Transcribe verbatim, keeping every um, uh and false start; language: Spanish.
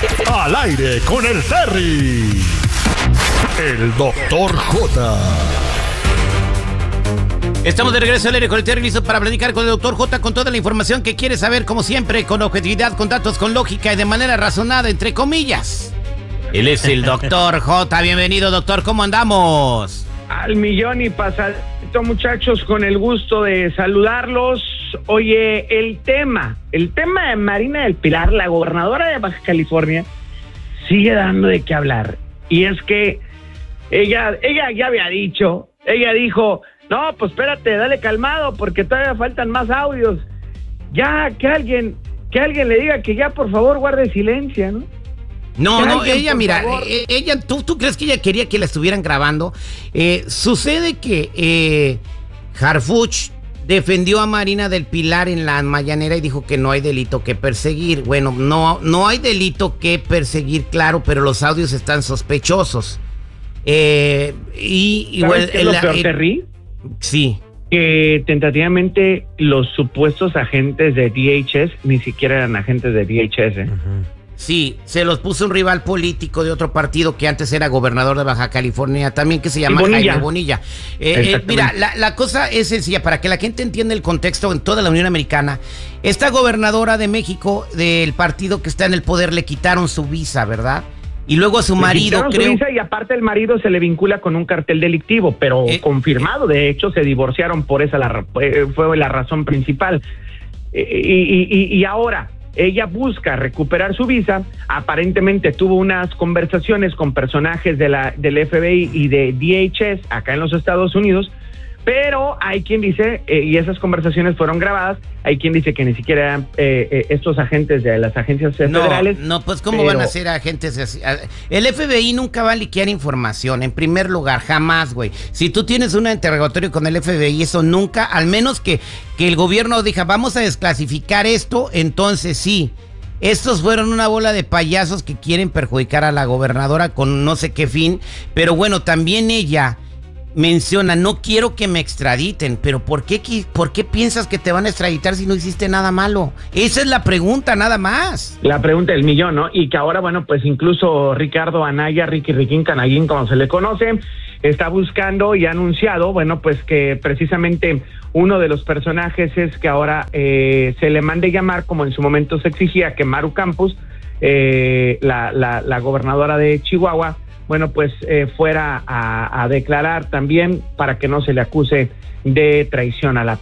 Al aire con el Terry. El doctor J. Estamos de regreso al aire con el Terry, listo para platicar con el doctor J con toda la información que quiere saber, como siempre, con objetividad, con datos, con lógica y de manera razonada, entre comillas. Él es el doctor J. Bienvenido, doctor. ¿Cómo andamos? Al millón y pasadito, muchachos, con el gusto de saludarlos. Oye, el tema, el tema de Marina del Pilar, la gobernadora de Baja California, sigue dando de qué hablar. Y es que ella, ella ya había dicho, ella dijo, no, pues espérate, dale calmado, porque todavía faltan más audios. Ya, que alguien, que alguien le diga que ya, por favor, guarde silencio, ¿no? No, no, ella, mira, eh, ella, ¿tú, ¿tú crees que ella quería que la estuvieran grabando? Eh, sucede que eh, Harfuch defendió a Marina del Pilar en la mañanera y dijo que no hay delito que perseguir. Bueno, no, no hay delito que perseguir, claro, pero los audios están sospechosos. Eh, y igual, ¿Sabes qué es lo peor, Terry? Sí. Que tentativamente los supuestos agentes de D H S ni siquiera eran agentes de D H S. Uh-huh. Sí, se los puso un rival político de otro partido que antes era gobernador de Baja California, también, que se llama Bonilla. Jaime Bonilla. Eh, eh, mira, la, la cosa es sencilla, para que la gente entienda el contexto en toda la Unión Americana. Esta gobernadora de México, del partido que está en el poder, le quitaron su visa, ¿verdad? Y luego a su marido, creo... Su visa, y aparte el marido se le vincula con un cartel delictivo, pero eh, confirmado. De hecho, se divorciaron por esa, la, fue la razón principal. Y, y, y, y ahora... ella busca recuperar su visa, aparentemente tuvo unas conversaciones con personajes de la, del F B I y de D H S acá en los Estados Unidos, pero hay quien dice, eh, y esas conversaciones fueron grabadas, hay quien dice que ni siquiera eran eh, eh, estos agentes de las agencias no, federales. No, pues ¿cómo pero... van a ser agentes así? El F B I nunca va a liquear información, en primer lugar, jamás, güey. Si tú tienes un interrogatorio con el F B I, eso nunca, al menos que, que el gobierno diga, vamos a desclasificar esto, entonces sí. Estos fueron una bola de payasos que quieren perjudicar a la gobernadora con no sé qué fin, pero bueno, también ella menciona, no quiero que me extraditen, pero ¿por qué, ¿por qué piensas que te van a extraditar si no hiciste nada malo? Esa es la pregunta, nada más. La pregunta del millón, ¿no? Y que ahora, bueno, pues incluso Ricardo Anaya, Ricky Riquín Canallín, como se le conoce, está buscando y ha anunciado, bueno, pues que precisamente uno de los personajes es que ahora eh, se le mande llamar, como en su momento se exigía, que Maru Campos, eh, la, la, la gobernadora de Chihuahua, bueno, pues eh, fuera a, a declarar también para que no se le acuse de traición a la